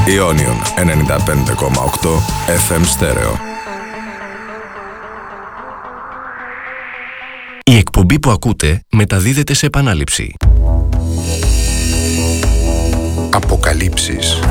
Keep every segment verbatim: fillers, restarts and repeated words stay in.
Ionion ενενήντα πέντε κόμμα οκτώ εφ εμ στέρεο. Η εκπομπή που ακούτε μεταδίδεται σε επανάληψη. Αποκαλύψεις.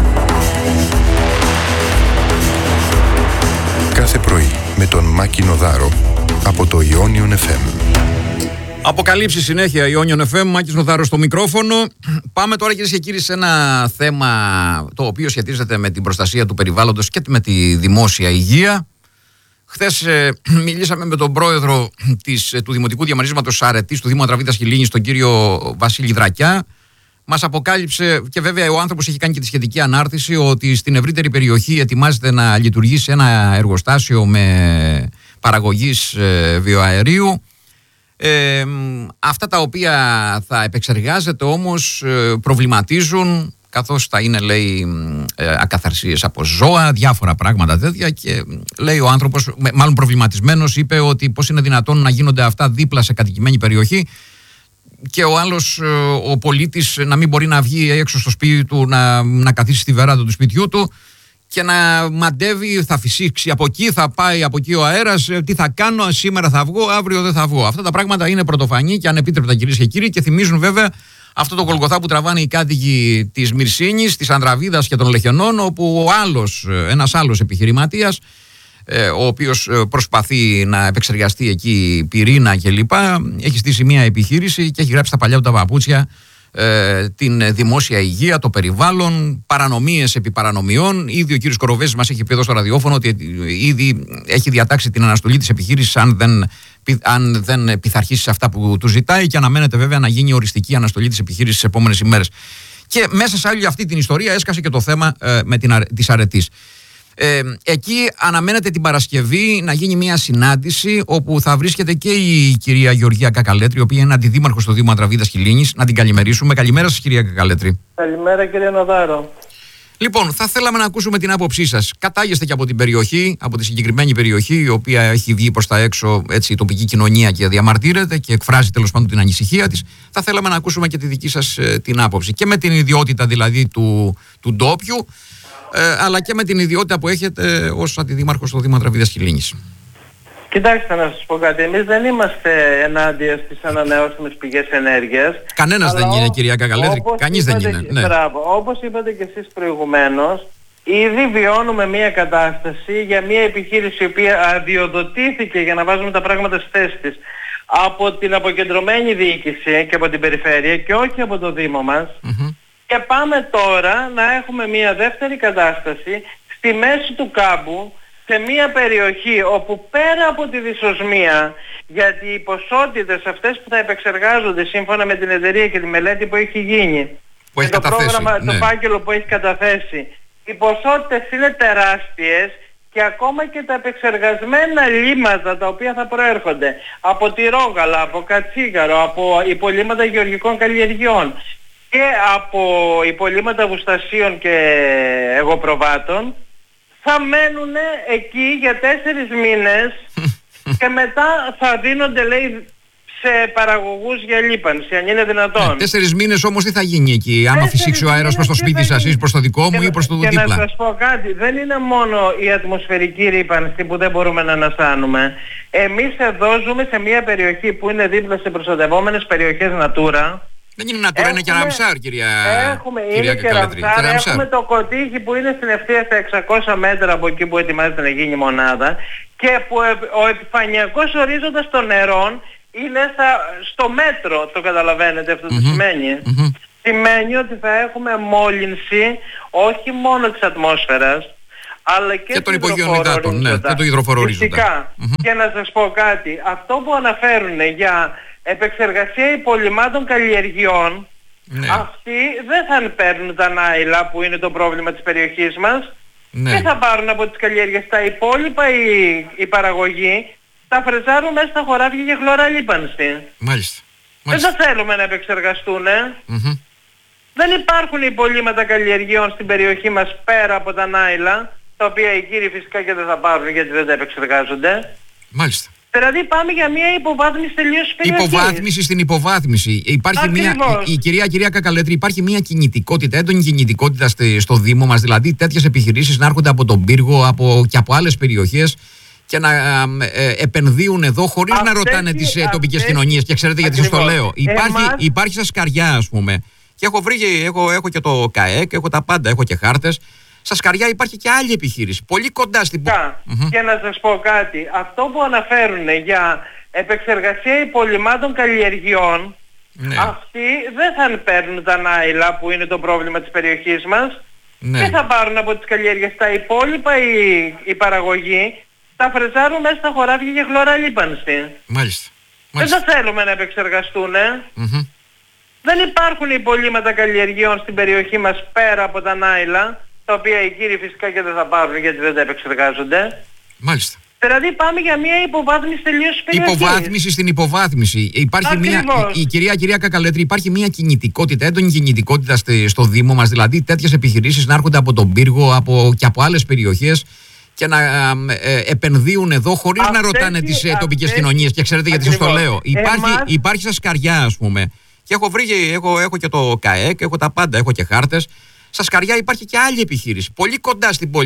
Κάθε πρωί με τον Μάκη Νοδάρο από το Ionion εφ εμ. Αποκαλύψεις συνέχεια, Ionion εφ εμ, Μάκης Νοδάρος στο μικρόφωνο. Πάμε τώρα, κυρίες και κύριοι, σε ένα θέμα το οποίο σχετίζεται με την προστασία του περιβάλλοντος και με τη δημόσια υγεία. Χθες ε, μιλήσαμε με τον πρόεδρο της, του Δημοτικού Διαμερίσματος Αρετής του Δήμου Ατραβίδας Χιλίνης, τον κύριο Βασίλη Δρακιά. Μας αποκάλυψε, και βέβαια ο άνθρωπος έχει κάνει και τη σχετική ανάρτηση, ότι στην ευρύτερη περιοχή ετοιμάζεται να λειτουργήσει ένα εργοστάσιο με παραγωγής ε, βιοαερίου. Ε, αυτά τα οποία θα επεξεργάζεται όμως ε, προβληματίζουν, καθώς θα είναι, λέει, ε, ακαθαρσίες από ζώα, διάφορα πράγματα τέτοια, και λέει ο άνθρωπος, μάλλον προβληματισμένος, είπε ότι πώς είναι δυνατόν να γίνονται αυτά δίπλα σε κατοικημένη περιοχή και ο άλλος, ε, ο πολίτης, να μην μπορεί να βγει έξω στο σπίτι του, να, να καθίσει στη βεράντα του σπιτιού του και να μαντεύει, θα φυσήξει από εκεί, θα πάει από εκεί ο αέρας, τι θα κάνω, σήμερα θα βγω, αύριο δεν θα βγω. Αυτά τα πράγματα είναι πρωτοφανή και ανεπίτρεπτα, κυρίες και κύριοι, και θυμίζουν βέβαια αυτό το γολγοθά που τραβάνε οι κάτοικοι της Μυρσίνης, της Ανδραβίδας και των Λεχενών, όπου ο άλλος, ένας άλλος επιχειρηματίας, ο οποίος προσπαθεί να επεξεργαστεί εκεί πυρήνα κλπ., έχει στήσει μια επιχείρηση και έχει γράψει τα παλιά του τα παπούτσια την δημόσια υγεία, το περιβάλλον, παρανομίες επί παρανομιών. Ήδη ο κύριος Κοροβέσης μας έχει πει εδώ στο ραδιόφωνο ότι ήδη έχει διατάξει την αναστολή της επιχείρησης αν δεν, αν δεν πειθαρχήσει σε αυτά που του ζητάει, και αναμένεται βέβαια να γίνει οριστική αναστολή της επιχείρησης στις επόμενες ημέρες. Και μέσα σε όλη αυτή την ιστορία έσκασε και το θέμα ε, με την, της Αρετής. Ε, εκεί αναμένεται την Παρασκευή να γίνει μια συνάντηση όπου θα βρίσκεται και η κυρία Γεωργία Κακαλέτρη, η οποία είναι αντιδήμαρχος στο Δήμο Ατραβίδας Χιλίνης. Να την καλημερίσουμε. Καλημέρα σας, κυρία Κακαλέτρη. Καλημέρα, κύριε Νοδάρο. Λοιπόν, θα θέλαμε να ακούσουμε την άποψή σας. Κατάγεστε και από την περιοχή, από τη συγκεκριμένη περιοχή, η οποία έχει βγει προς τα έξω, έτσι, η τοπική κοινωνία, και διαμαρτύρεται και εκφράζει τέλος πάντων την ανησυχία της. Θα θέλαμε να ακούσουμε και τη δική σας ε, την άποψη. Και με την ιδιότητα δηλαδή του, του ντόπιου, Ε, αλλά και με την ιδιότητα που έχετε ως αντιδήμαρχος στο Δήμο Ατραβίδας Χιλίνης. Κοιτάξτε, να σας πω κάτι. Εμείς δεν είμαστε ενάντια στις ανανεώσιμες πηγές ενέργειας. Κανένας δεν είναι, κυρία Κακαλέτρη. Κανείς δεν είναι. Ναι. Μπράβο. Όπως είπατε και εσείς προηγουμένως, ήδη βιώνουμε μια κατάσταση για μια επιχείρηση η οποία αδειοδοτήθηκε, για να βάζουμε τα πράγματα στη θέση της, από την αποκεντρωμένη διοίκηση και από την περιφέρεια και όχι από το Δήμο μας. Mm-hmm. Και πάμε τώρα να έχουμε μια δεύτερη κατάσταση στη μέση του κάμπου, σε μια περιοχή όπου πέρα από τη δυσοσμία, γιατί οι ποσότητες αυτές που θα επεξεργάζονται σύμφωνα με την εταιρεία και τη μελέτη που έχει γίνει, που έχει και το καταθέσει, πρόγραμμα, ναι. το φάκελο που έχει καταθέσει, οι ποσότητες είναι τεράστιες, και ακόμα και τα επεξεργασμένα λίματα τα οποία θα προέρχονται από τη Ρόγαλα, από Κατσίγαρο, από υπολείμματα γεωργικών καλλιεργειών και από υπολείμματα βουστασίων και εγωπροβάτων, θα μένουν εκεί για τέσσερις μήνες και μετά θα δίνονται, λέει, σε παραγωγούς για λίπανση, αν είναι δυνατόν. Ναι, τέσσερις μήνες όμως τι θα γίνει εκεί, άμα φυσήξει ο αέρας προς το σπίτι σας ή προς το δικό μου ή προς το και δίπλα? Και να σας πω κάτι, δεν είναι μόνο η ατμοσφαιρική ρύπανση που δεν μπορούμε να αναστάνουμε. Εμείς εδώ ζούμε σε μια περιοχή που είναι δίπλα σε προστατευόμενες περιοχές Natura. Δεν είναι Natura, είναι και Ραμσάρ, κυρία Έχουμε, κυρία είναι και Ραμσάρ, έχουμε το Κωτίχι που είναι στην ευθεία στα εξακόσια μέτρα από εκεί που ετοιμάζεται να γίνει μονάδα, και που ο επιφανειακός ορίζοντας των νερών είναι στα, στο μέτρο, το καταλαβαίνετε αυτό mm-hmm. τι σημαίνει. Mm-hmm. Σημαίνει ότι θα έχουμε μόλυνση όχι μόνο της ατμόσφαιρας, αλλά και, και των υπογείων υδάτων, ναι, και το υδροφορορίζοντα. Φυσικά. Mm-hmm. Και να σας πω κάτι, αυτό που αναφέρουν για επεξεργασία υπολειμμάτων καλλιεργειών, ναι, αυτοί δεν θα παίρνουν τα νάιλα που είναι το πρόβλημα της περιοχής μας, ναι, και θα πάρουν από τις καλλιέργειες τα υπόλοιπα η, η παραγωγή, τα φρεζάρουν μέσα στα χωράφια για χλωρά λίπανση. Μάλιστα. Δεν θα θέλουμε να επεξεργαστούν. Mm-hmm. Δεν υπάρχουν υπολείμματα καλλιεργειών στην περιοχή μας πέρα από τα νάιλα, τα οποία οι κύριοι φυσικά και δεν θα πάρουν γιατί δεν τα επεξεργάζονται. Μάλιστα. Δηλαδή πάμε για μια υποβάθμιση τελείως της περιοχής. Υποβάθμιση στην υποβάθμιση. Υπάρχει μια, η, η κυρία, κυρία Κακαλέτρη, υπάρχει μια κινητικότητα, έντονη κινητικότητα στη, στο Δήμο μας, δηλαδή τέτοιες επιχειρήσεις να έρχονται από τον Πύργο από, και από άλλες περιοχές και να ε, ε, επενδύουν εδώ χωρίς αυτές να ρωτάνε τις αυτές, τοπικές κοινωνίες. Και ξέρετε γιατί σας το λέω. Υπάρχει, Εμάς... υπάρχει στα Σκαριά, ας πούμε. Και έχω βρει, έχω, έχω και το ΚΑΕΚ, έχω τα πάντα, έχω και χάρτες. Στα Σκαριά υπάρχει και άλλη επιχείρηση, πολύ κοντά στην πόλη. Mm-hmm. Και να σας πω κάτι, αυτό που αναφέρουν για επεξεργασία υπολειμμάτων καλλιεργειών, ναι. αυτοί δεν θα παίρνουν τα νάιλα που είναι το πρόβλημα της περιοχής μας, ναι. και θα πάρουν από τις καλλιέργειες τα υπόλοιπα η, η παραγωγή, θα φρεζάρουν μέσα στα χωράφια για χλωρά λίπανση. Μάλιστα. Δεν θα θέλουμε να επεξεργαστούν, ε. Mm-hmm. Δεν υπάρχουν υπολείμματα καλλιεργειών στην περιοχή μας πέρα από τα νάιλα, τα οποία οι κύριοι φυσικά και δεν θα πάρουν γιατί δεν τα επεξεργάζονται. Μάλιστα. Δηλαδή πάμε για μια υποβάθμιση τελείως της περιοχής. Υποβάθμιση στην υποβάθμιση. Υπάρχει μια, η, η κυρία, κυρία Κακαλέτρη, υπάρχει μια κινητικότητα, έντονη κινητικότητα στη, στο Δήμο μας, δηλαδή τέτοιες επιχειρήσεις να έρχονται από τον Πύργο από, και από άλλες περιοχές και να ε, ε, επενδύουν εδώ χωρίς αυτές να ρωτάνε τις ε, τοπικές κοινωνίες. Και ξέρετε γιατί σας το λέω. Υπάρχει, Εμάς... υπάρχει στα Σκαριά, ας πούμε. Και έχω βρει, έχω, έχω και το ΚΑΕΚ, έχω τα πάντα, έχω και χάρτες. Στα Σκαριά υπάρχει και άλλη επιχείρηση, πολύ κοντά στην πόλη.